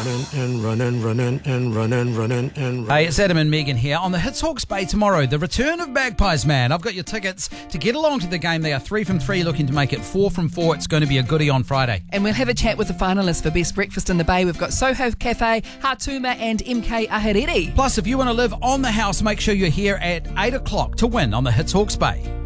Hey, it's Adam and Megan here on the Hits Hawke's Bay tomorrow. The return of Magpies Man. I've got your tickets to get along to the game. They are 3 from 3, looking to make it 4 from 4. It's going to be a goodie on Friday. And we'll have a chat with the finalists for Best Breakfast in the Bay. We've got Soho Cafe, Hatuma and MK Ahariri. Plus, if you want to live on the house, make sure you're here at 8 o'clock to win on the Hits Hawke's Bay.